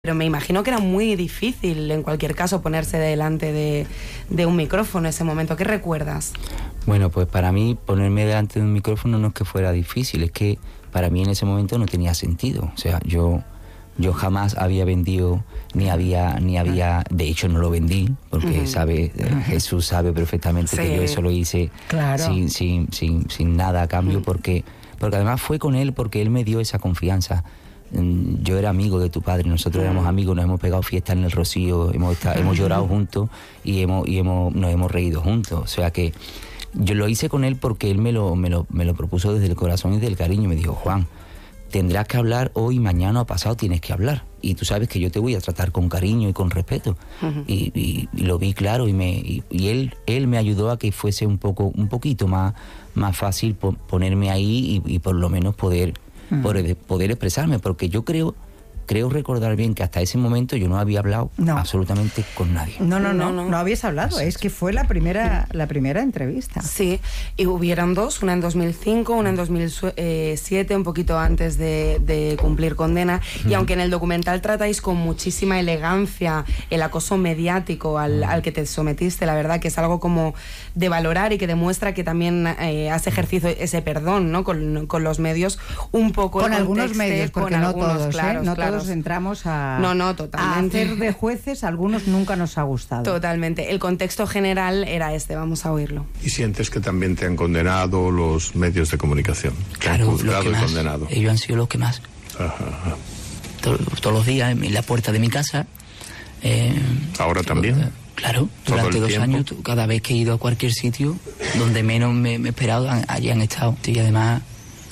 Pero me imagino que era muy difícil, en cualquier caso, ponerse delante de un micrófono en ese momento. ¿Qué recuerdas? Bueno, pues para mí ponerme delante de un micrófono no es que fuera difícil, es que para mí en ese momento no tenía sentido. O sea, yo jamás había vendido, ni había, de hecho no lo vendí, porque Jesús sabe perfectamente que yo eso lo hice sin nada a cambio, porque además fue con él, porque él me dio esa confianza. Yo era amigo de tu padre, nosotros éramos amigos, nos hemos pegado fiestas en el Rocío, hemos llorado juntos y nos hemos reído juntos. O sea que yo lo hice con él porque él me lo propuso desde el corazón y del cariño. Me dijo: Juan, tendrás que hablar hoy, mañana o pasado, tienes que hablar. Y tú sabes que yo te voy a tratar con cariño y con respeto. Y lo vi claro y él me ayudó a que fuese un poquito más fácil ponerme ahí y por lo menos poder expresarme, porque yo creo recordar bien que hasta ese momento yo no había hablado absolutamente con nadie. No habías hablado, es que fue la primera entrevista. Sí, y hubieron dos, una en 2005, una en 2007, un poquito antes de cumplir condena, y aunque en el documental tratáis con muchísima elegancia el acoso mediático al que te sometiste, la verdad que es algo como de valorar y que demuestra que también has ejercido ese perdón, ¿no? Con los medios, un poco con algunos medios, porque no todos, no todos entramos a hacer de jueces, algunos nunca nos ha gustado. Totalmente, el contexto general era este, vamos a oírlo. ¿Y sientes que también te han condenado los medios de comunicación? Claro, han juzgado los que y más, condenado. Ellos han sido los que más. Todos los días en la puerta de mi casa. ¿Ahora también? Claro, durante 2 años, cada vez que he ido a cualquier sitio donde menos me he esperado, allí han estado. Y además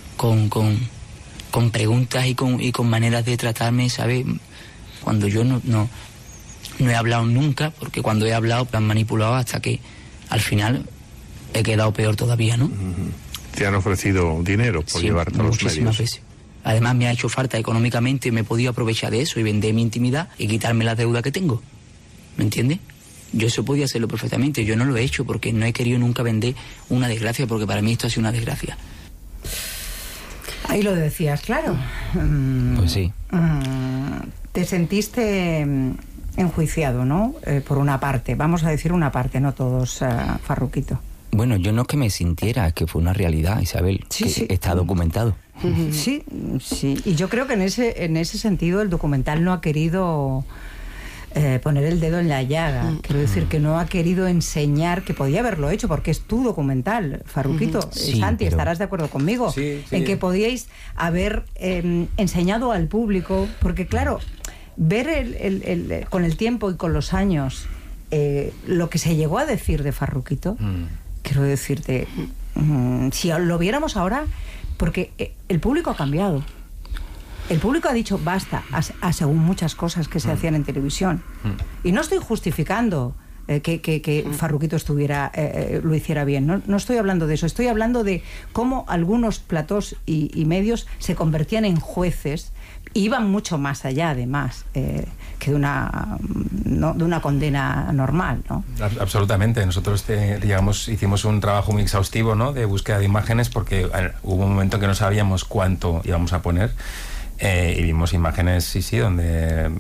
con preguntas y con maneras de tratarme, ¿sabes? Cuando yo no he hablado nunca, porque cuando he hablado me han manipulado hasta que al final he quedado peor todavía, ¿no? ¿Te han ofrecido dinero por llevarte a los medios? Muchísimas veces. Además me ha hecho falta económicamente, me he podido aprovechar de eso y vender mi intimidad y quitarme la deuda que tengo. ¿Me entiendes? Yo eso podía hacerlo perfectamente, yo no lo he hecho porque no he querido nunca vender una desgracia, porque para mí esto ha sido una desgracia. Ahí lo decías, claro. Pues sí. Te sentiste enjuiciado, ¿no? Por una parte, vamos a decir una parte, no todos, Farruquito. Bueno, yo no es que me sintiera, es que fue una realidad, Isabel, que está documentado. Sí. Y yo creo que en ese sentido el documental no ha querido poner el dedo en la llaga. Quiero decir que no ha querido enseñar, que podía haberlo hecho porque es tu documental, Farruquito. Santi, estarás de acuerdo conmigo en que podíais haber enseñado al público, porque claro, ver con el tiempo y con los años lo que se llegó a decir de Farruquito, quiero decirte, si lo viéramos ahora, porque el público ha cambiado. El público ha dicho basta según muchas cosas que se hacían en televisión. Y no estoy justificando que Farruquito lo hiciera bien. No estoy hablando de eso. Estoy hablando de cómo algunos platós y medios se convertían en jueces y iban mucho más allá, además, que de una condena normal, ¿no? Absolutamente. Nosotros, hicimos un trabajo muy exhaustivo, ¿no? De búsqueda de imágenes, porque hubo un momento que no sabíamos cuánto íbamos a poner. Y vimos imágenes, donde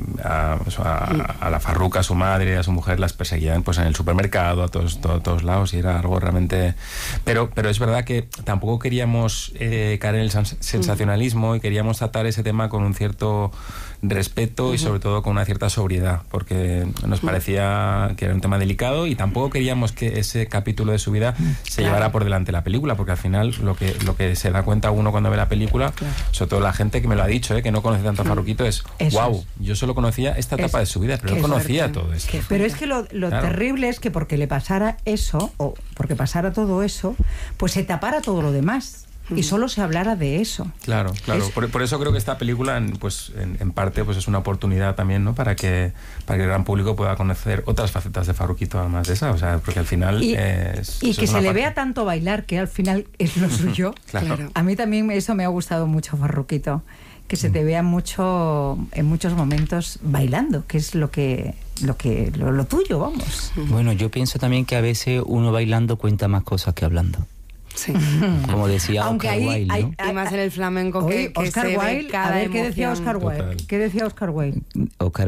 a la Farruca, a su madre, a su mujer, las perseguían pues en el supermercado, a todos lados, y era algo realmente... Pero es verdad que tampoco queríamos caer en el sensacionalismo, y queríamos tratar ese tema con un cierto respeto y sobre todo con una cierta sobriedad, porque nos parecía que era un tema delicado, y tampoco queríamos que ese capítulo de su vida se llevara por delante la película, porque al final lo que se da cuenta uno cuando ve la película, sobre todo la gente que me lo ha dicho, que no conoce tanto a Farruquito, yo solo conocía esta etapa de su vida, pero no conocía todo esto. Pero es que lo terrible es que porque le pasara eso, o porque pasara todo eso, pues se tapara todo lo demás y solo se hablara de eso. Claro. Por eso creo que esta película, en parte, pues es una oportunidad también, ¿no? Para que el gran público pueda conocer otras facetas de Farruquito, además de esa, o sea, porque al final y que se le vea tanto bailar, que al final es lo suyo. Claro. A mí también eso me ha gustado mucho, Farruquito, que se te vea mucho en muchos momentos bailando, que es lo tuyo, vamos. Bueno, yo pienso también que a veces uno bailando cuenta más cosas que hablando. Sí. Como decía Aunque Oscar ahí Wilde, ¿no? Y más en el flamenco Oye, que Oscar se ve Wilde, cada a ver qué decía emoción. Oscar Wilde. Total. ¿Qué decía Oscar Wilde? Oscar